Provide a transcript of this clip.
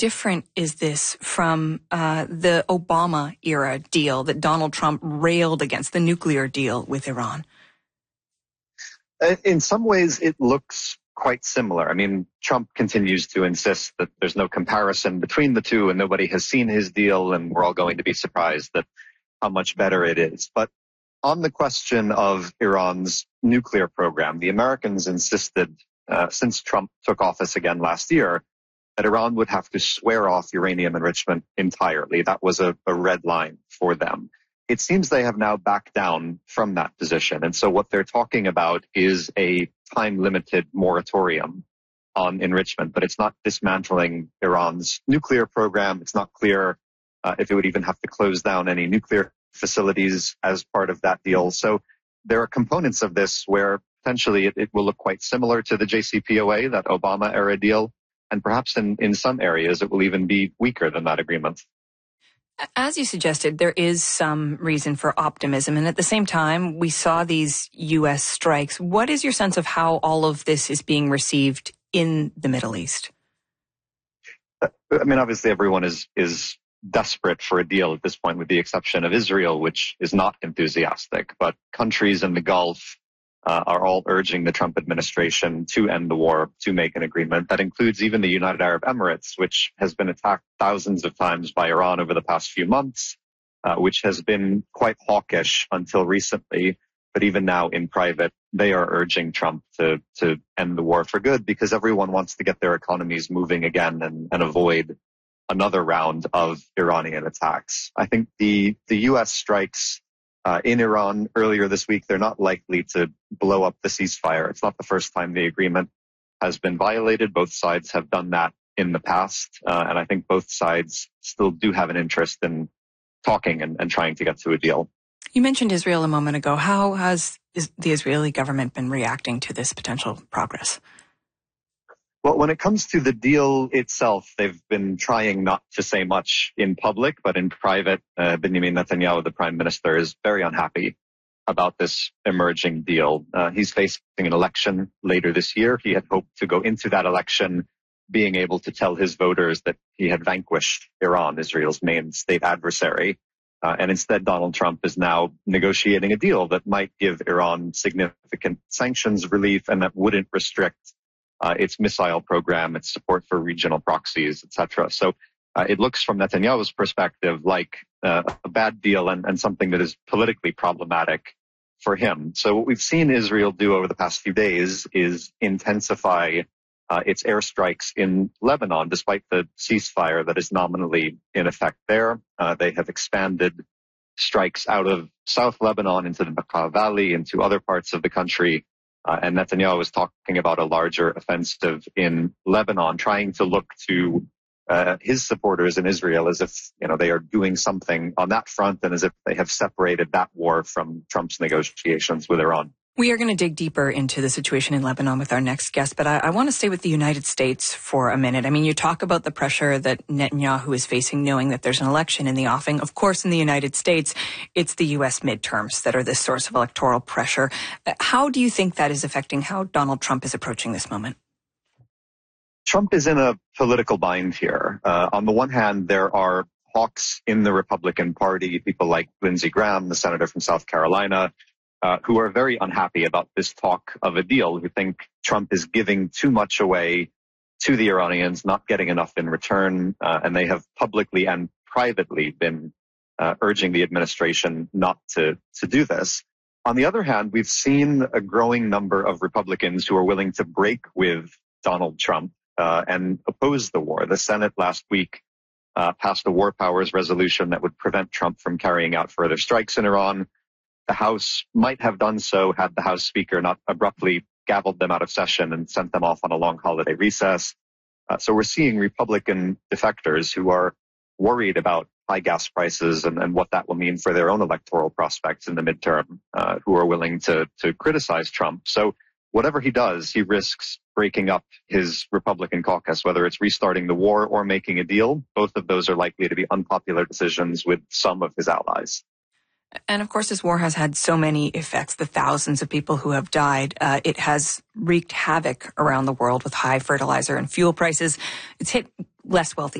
different is this from the Obama-era deal that Donald Trump railed against, the nuclear deal with Iran? In some ways, it looks quite similar. I mean, Trump continues to insist that there's no comparison between the two and nobody has seen his deal, and we're all going to be surprised at how much better it is. But on the question of Iran's nuclear program, the Americans insisted, since Trump took office again last year, that Iran would have to swear off uranium enrichment entirely. That was a red line for them. It seems they have now backed down from that position. And so what they're talking about is a time-limited moratorium on enrichment, but it's not dismantling Iran's nuclear program. It's not clear if it would even have to close down any nuclear facilities as part of that deal. So there are components of this where potentially it will look quite similar to the JCPOA, that Obama-era deal, and perhaps in some areas it will even be weaker than that agreement. As you suggested, there is some reason for optimism. And at the same time, we saw these U.S. strikes. What is your sense of how all of this is being received in the Middle East? I mean, obviously, everyone is desperate for a deal at this point, with the exception of Israel, which is not enthusiastic. But countries in the Gulf are all urging the Trump administration to end the war, to make an agreement. That includes even the United Arab Emirates, which has been attacked thousands of times by Iran over the past few months, which has been quite hawkish until recently. But even now in private, they are urging Trump to end the war for good, because everyone wants to get their economies moving again and avoid another round of Iranian attacks. I think the U.S. strikes in Iran earlier this week, they're not likely to blow up the ceasefire. It's not the first time the agreement has been violated. Both sides have done that in the past. And I think both sides still do have an interest in talking and trying to get to a deal. You mentioned Israel a moment ago. How has the Israeli government been reacting to this potential progress? Well, when it comes to the deal itself, they've been trying not to say much in public, but in private, Benjamin Netanyahu, the prime minister, is very unhappy about this emerging deal. He's facing an election later this year. He had hoped to go into that election being able to tell his voters that he had vanquished Iran, Israel's main state adversary. And instead, Donald Trump is now negotiating a deal that might give Iran significant sanctions relief and that wouldn't restrict its missile program, its support for regional proxies, etc. So it looks from Netanyahu's perspective like a bad deal and something that is politically problematic for him. So what we've seen Israel do over the past few days is intensify its airstrikes in Lebanon, despite the ceasefire that is nominally in effect there. They have expanded strikes out of South Lebanon into the Bekaa Valley, into other parts of the country. And Netanyahu was talking about a larger offensive in Lebanon, trying to look to his supporters in Israel as if, they are doing something on that front and as if they have separated that war from Trump's negotiations with Iran. We are going to dig deeper into the situation in Lebanon with our next guest, but I want to stay with the United States for a minute. I mean, you talk about the pressure that Netanyahu is facing, knowing that there's an election in the offing. Of course, in the United States, it's the U.S. midterms that are this source of electoral pressure. How do you think that is affecting how Donald Trump is approaching this moment? Trump is in a political bind here. On the one hand, there are hawks in the Republican Party, people like Lindsey Graham, the senator from South Carolina, who are very unhappy about this talk of a deal, who think Trump is giving too much away to the Iranians, not getting enough in return, and they have publicly and privately been urging the administration not to do this. On the other hand, we've seen a growing number of Republicans who are willing to break with Donald Trump and oppose the war. The Senate last week passed a war powers resolution that would prevent Trump from carrying out further strikes in Iran. The House might have done so had the House Speaker not abruptly gavelled them out of session and sent them off on a long holiday recess. So we're seeing Republican defectors who are worried about high gas prices and what that will mean for their own electoral prospects in the midterm, who are willing to criticize Trump. So whatever he does, he risks breaking up his Republican caucus, whether it's restarting the war or making a deal. Both of those are likely to be unpopular decisions with some of his allies. And of course, this war has had so many effects, the thousands of people who have died. It has wreaked havoc around the world with high fertilizer and fuel prices. It's hit less wealthy